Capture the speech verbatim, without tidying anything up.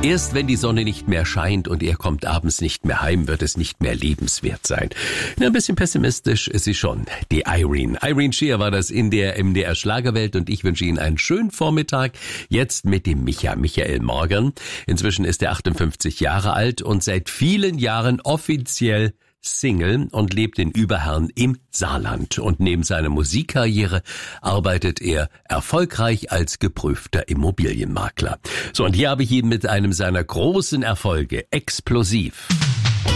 Erst wenn die Sonne nicht mehr scheint und er kommt abends nicht mehr heim, wird es nicht mehr lebenswert sein. Na, ein bisschen pessimistisch ist sie schon, die Irene. Irene Shear war das in der M D R Schlagerwelt und ich wünsche Ihnen einen schönen Vormittag. Jetzt mit dem Micha, Michael Morgan. Inzwischen ist er achtundfünfzig Jahre alt und seit vielen Jahren offiziell Single und lebt in Überherrn im Saarland. Und neben seiner Musikkarriere arbeitet er erfolgreich als geprüfter Immobilienmakler. So, und hier habe ich ihn mit einem seiner großen Erfolge, Explosiv.